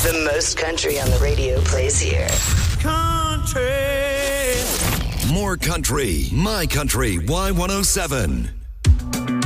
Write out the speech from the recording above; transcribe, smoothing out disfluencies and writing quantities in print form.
The most country on the radio plays here. Country. More country. My Country Y107.